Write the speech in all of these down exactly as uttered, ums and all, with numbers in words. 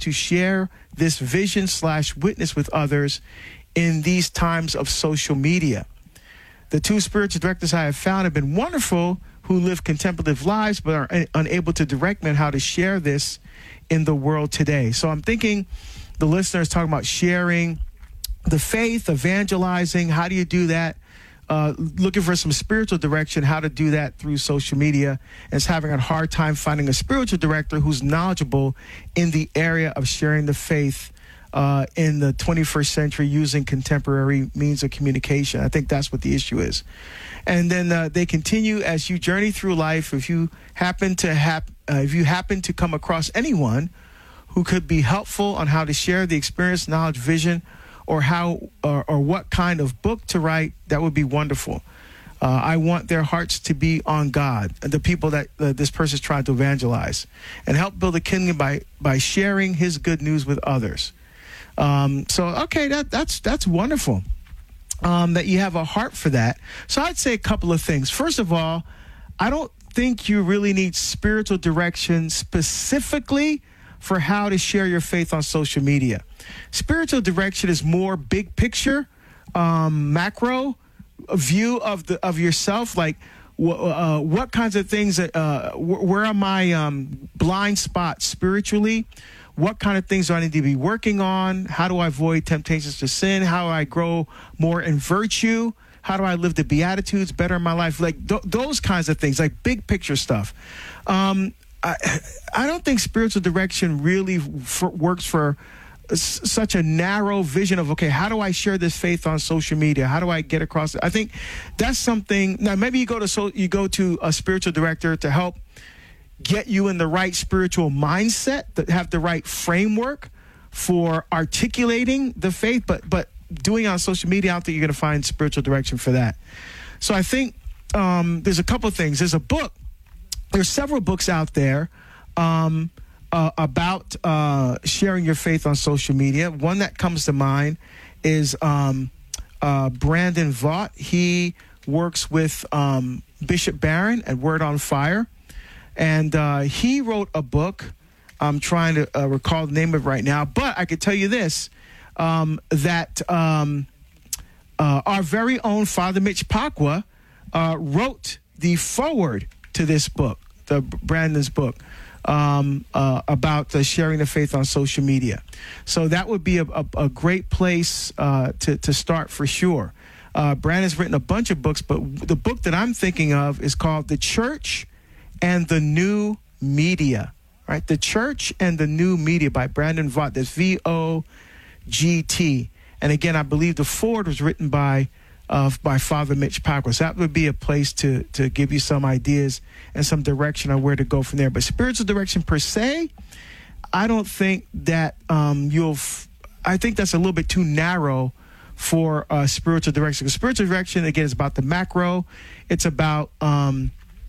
to share this vision slash witness with others in these times of social media. The two spiritual directors I have found have been wonderful, who live contemplative lives but are un- unable to direct me on how to share this in the world today. So I'm thinking the listener is talking about sharing the faith, evangelizing. How do you do that? Uh, looking for some spiritual direction, how to do that through social media, and is having a hard time finding a spiritual director who's knowledgeable in the area of sharing the faith uh, in the twenty-first century using contemporary means of communication. I think that's what the issue is. And then uh, they continue, as you journey through life, if you happen to hap- uh, if you happen to come across anyone who could be helpful on how to share the experience, knowledge, vision, or how or, or what kind of book to write, that would be wonderful. Uh, I want their hearts to be on God, the people that uh, this person is trying to evangelize, and help build a kingdom by by sharing his good news with others. Um, so, okay, that that's that's wonderful um, that you have a heart for that. So I'd say a couple of things. First of all, I don't think you really need spiritual direction specifically for how to share your faith on social media. Spiritual direction is more big picture, um, macro view of the of yourself. Like, wh- uh, what kinds of things? Uh, wh- where are my um, blind spots spiritually? What kind of things do I need to be working on? How do I avoid temptations to sin? How do I grow more in virtue? How do I live the Beatitudes better in my life? Like th- those kinds of things, like big picture stuff. Um, I, I don't think spiritual direction really for, works for s- such a narrow vision of, okay, how do I share this faith on social media? How do I get across it? I think that's something. Now, maybe you go to so you go to a spiritual director to help get you in the right spiritual mindset, that have the right framework for articulating the faith, but but doing it on social media, I don't think you're going to find spiritual direction for that. So I think um, there's a couple of things. There's a book. There's several books out there um, uh, about uh, sharing your faith on social media. One that comes to mind is um, uh, Brandon Vaught. He works with um, Bishop Barron at Word on Fire. And uh, he wrote a book. I'm trying to uh, recall the name of it right now. But I could tell you this, um, that um, uh, our very own Father Mitch Pacwa uh, wrote the foreword to this book, the Brandon's book, um, uh, about uh, sharing the faith on social media. So that would be a, a, a great place uh, to, to start for sure. Uh, Brandon's written a bunch of books, but the book that I'm thinking of is called The Church and the New Media, right? The Church and the New Media by Brandon Vaught. That's V O G T. And again, I believe the foreword was written by uh, by Father Mitch Pacwa. So that would be a place to to give you some ideas and some direction on where to go from there. But spiritual direction per se, I don't think that um, you'll. F- I think that's a little bit too narrow for uh, spiritual direction. Because spiritual direction, again, is about the macro. It's about um,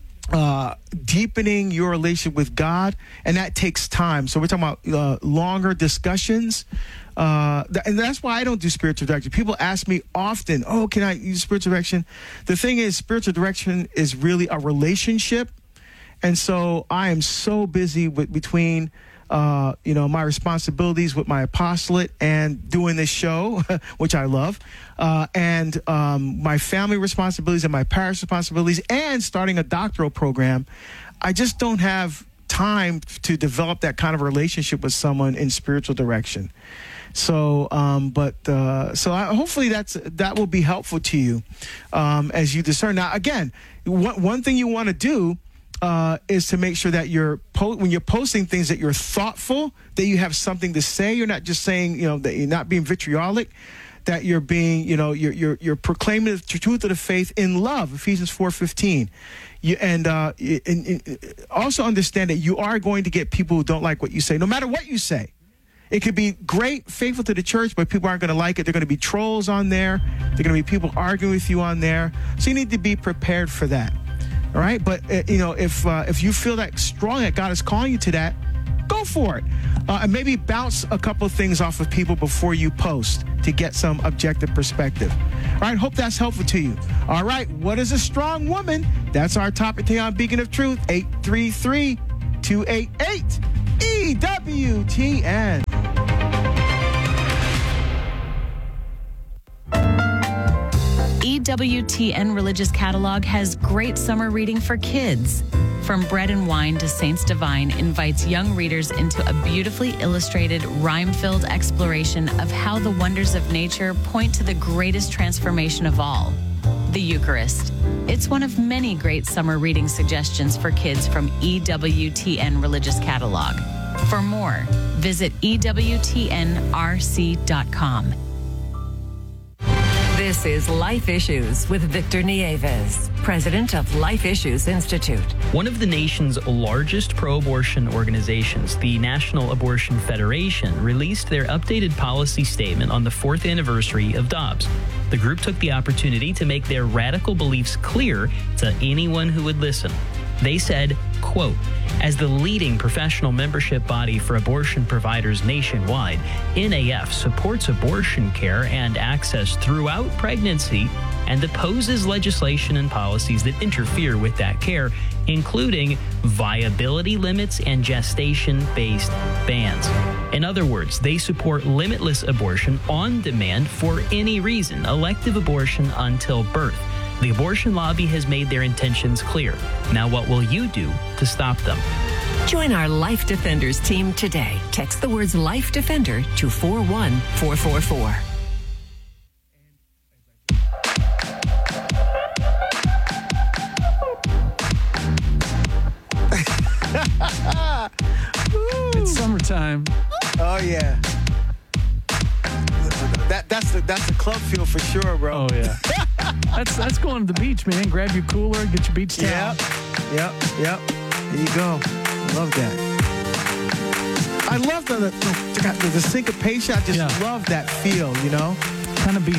Uh, deepening your relationship with God, and that takes time. So we're talking about uh, longer discussions, uh, th- and that's why I don't do spiritual direction. People ask me often, "Oh, can I use spiritual direction?" The thing is, spiritual direction is really a relationship, and so I am so busy with between. Uh, you know, my responsibilities with my apostolate and doing this show, which I love, uh, and um, my family responsibilities and my parish responsibilities, and starting a doctoral program. I just don't have time to develop that kind of relationship with someone in spiritual direction. So, um, but uh, so I, hopefully that's that will be helpful to you um, as you discern. Now, again, one, one thing you want to do. Uh, is to make sure that you're po- when you're posting things that you're thoughtful, that you have something to say. You're not just saying, you know, that you're not being vitriolic, that you're being, you know, you're you're, you're proclaiming the truth of the faith in love. Ephesians four fifteen. You, and, uh, and, and also understand that you are going to get people who don't like what you say, no matter what you say. It could be great, faithful to the church, but people aren't going to like it. They're going to be trolls on there. They're going to be people arguing with you on there. So you need to be prepared for that. All right, but uh, you know, if uh, if you feel that strong that God is calling you to that, go for it, uh, and maybe bounce a couple of things off of people before you post to get some objective perspective. All right, hope that's helpful to you. All right, what is a strong woman? That's our topic today on Beacon of Truth. eight three three, two eight eight, E W T N. W T N Religious Catalog has great summer reading for kids. From Bread and Wine to Saints Divine invites young readers into a beautifully illustrated, rhyme-filled exploration of how the wonders of nature point to the greatest transformation of all, the Eucharist. It's one of many great summer reading suggestions for kids from E W T N Religious Catalog. For more, visit E W T N R C dot com. This is Life Issues with Victor Nieves, president of Life Issues Institute. One of the nation's largest pro-abortion organizations, the National Abortion Federation, released their updated policy statement on the fourth anniversary of Dobbs. The group took the opportunity to make their radical beliefs clear to anyone who would listen. They said, quote, as the leading professional membership body for abortion providers nationwide, N A F supports abortion care and access throughout pregnancy and opposes legislation and policies that interfere with that care, including viability limits and gestation-based bans. In other words, they support limitless abortion on demand for any reason, elective abortion until birth. The abortion lobby has made their intentions clear. Now what will you do to stop them? Join our Life Defenders team today. Text the words Life Defender to four one four four four. It's summertime. Oh yeah. That that's the that's the club feel for sure, bro. Oh yeah. that's that's going to the beach, man. Grab your cooler, get your beach towel. Yep. Yep. Yep. There you go. Love that. I love the the, the, the syncopation. I just Yeah. love that feel, you know? Kind of be